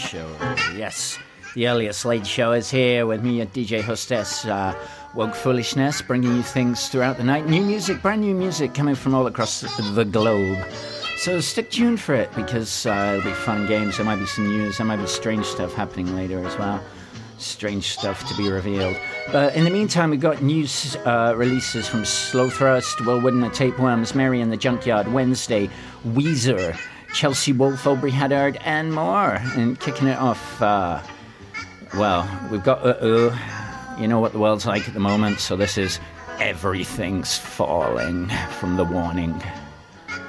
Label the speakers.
Speaker 1: Show. Yes, the earliest late show is here with me, DJ Hostess, Woke Foolishness, bringing you things throughout the night. New music, brand new music coming from all across the globe. So stick tuned for it because it'll be fun games. There might be some news, there might be strange stuff happening later as well. Strange stuff to be revealed. But in the meantime, we've got news releases from Slow Thrust, Will Wooden and Tapeworms, Mary and the Junkyard, Wednesday, Weezer, Chelsea Wolfe, Aubrey Haddard, and more. And kicking it off, well, we've got you know what the world's like at the moment, so this is Everything's Falling from The Warning.